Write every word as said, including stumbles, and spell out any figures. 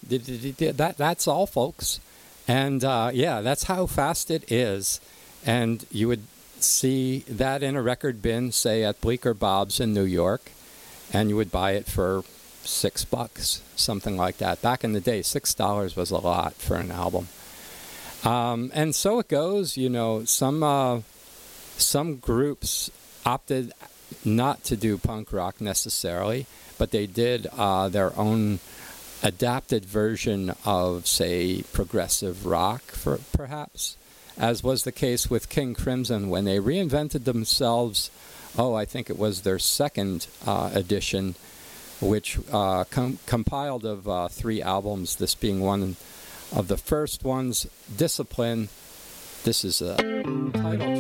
That, that's all, folks. And uh, yeah, that's how fast it is. And you would see that in a record bin, say at Bleecker Bob's in New York, and you would buy it for six bucks, something like that. Back in the day, six dollars was a lot for an album. Um, and so it goes. You know, some uh, some groups opted not to do punk rock necessarily, but they did uh, their own adapted version of, say, progressive rock, for perhaps, as was the case with King Crimson when they reinvented themselves. Oh, I think it was their second uh, edition, which uh, com- compiled of uh, three albums, this being one of the first ones, Discipline. This is a title